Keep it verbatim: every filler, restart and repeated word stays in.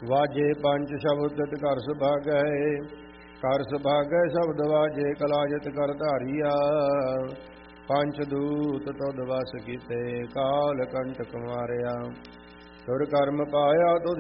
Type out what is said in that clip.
ਵਾਜੇ ਪੰਜ ਸ਼ਬਦ ਤਿਤ ਘਰ ਸੁਭਾਗੈ, ਘਰ ਸੁਭਾਗੈ ਸ਼ਬਦ ਵਾਜੇ ਕਲਾਜਤ ਕਰ ਧਾਰੀਆ। ਪੰਚ ਦੂਤ ਤੁਧ ਵਸ ਕੀਤੇ, ਕਾਲ ਕੰਟਕ ਮਾਰਿਆ। ਤੁਰ ਕਰਮ ਪਾਇਆ ਤੁਧ